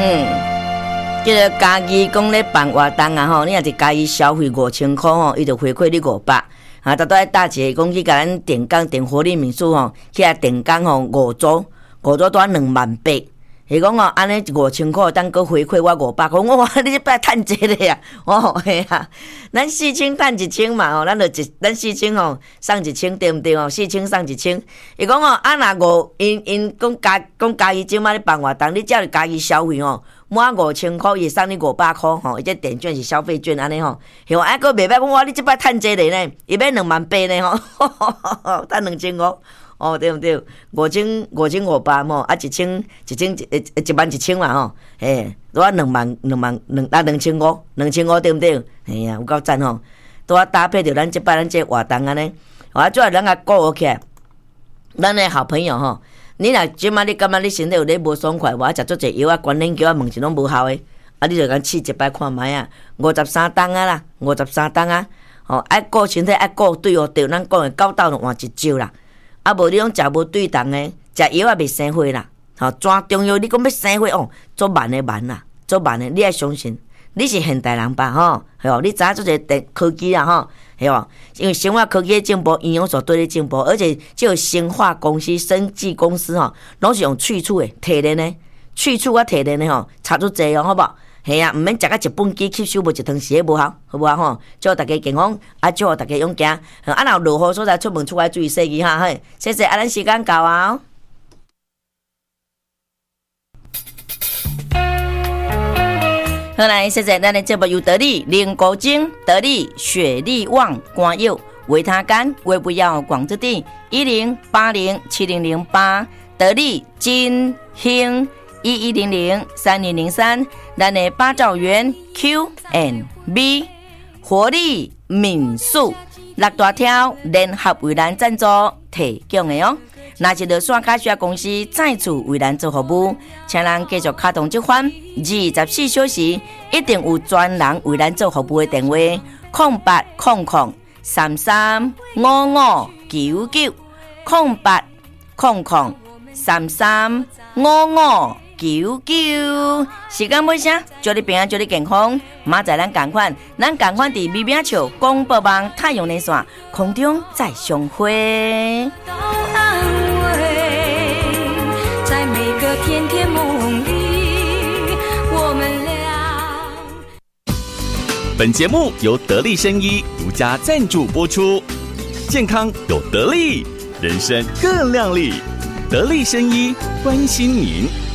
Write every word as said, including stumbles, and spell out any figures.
嗯，叫做家己讲咧办活动啊吼，你若是家己消费五千块吼，伊就回馈你五百。啊，大家大姐讲去甲咱电工电活力民宿吼，去啊电工吼五组，五组多两万八。伊讲哦，安尼五千块，当搁回馈我五百块，我话你这摆趁这个呀，哦嘿啊，咱四千趁一千嘛吼，咱就一咱四千吼送一千对毋对哦？四千送一千，伊讲哦，啊若五因因讲家讲家己即摆咧办活动，你只要家己消费吼，满五千块伊送你五百块吼，伊这电券是消费券安尼吼，嘿啊搁袂歹讲我你即摆趁这个呢，伊要两万八呢吼，趁两千五。哦，对毋对？五千五千五百吼，啊一千一千一一万一千嘛吼，嘿，拄啊两万两万两啊两千五两千五对毋对？嘿呀，有够赞吼！拄啊搭配着咱即摆咱这活动安尼，啊主要咱啊顾好起来，咱的好朋友吼，你若即摆你感觉你身体有咧无爽快，我食足济药啊，关连叫我问一拢无效的，啊你就甲试一摆看卖啊，五十三档啊啦，五十三档啊，吼爱顾身体爱顾对哦对，咱讲的九斗就换一招啦。啊，无你拢食无对当诶，食药也袂生火啦。吼，全中药你讲要生火哦，做慢诶慢啦，做慢诶，你爱相信，你是现代人吧？吼，系哦，你知影做者电科技啊？吼，系哦，因为生化科技诶进步，营养素对咧进步，而且即个生化公司、生技公司吼，拢是用去除诶、提炼诶、去除啊提炼诶吼，差足济哦，好无？系啊，毋免食到一本机吸收无一汤匙诶无效，好无啊吼？祝大家健康，啊祝大家勇敢。啊，若有落雨所在出门出来注意洗衣哈，嘿，谢谢，啊，咱时间到啊。好来，谢谢咱的节目由得力灵果精、得力雪力旺、光佑、维他甘、微不要广之地一零八零七零零八得力金兴。一一零零三零零三，咱的八兆元 Q and B 活力民宿六大条联合为咱赞助提供的哦。若是落线卡需要公司再次为咱做服务，请咱继续卡通这款二十四小时一定有专人为咱做服务的电话：空八空空三三五五九九空八空空三三五五。九九，时间尾声，祝你平安，祝你健康。明仔咱同款，咱同款伫咪咪树广播网太阳连线空中再相会。在每个甜甜梦里，我们俩。 本节目由得力生医独家赞助播出，健康有得力，人生更亮丽。得力生医关心您。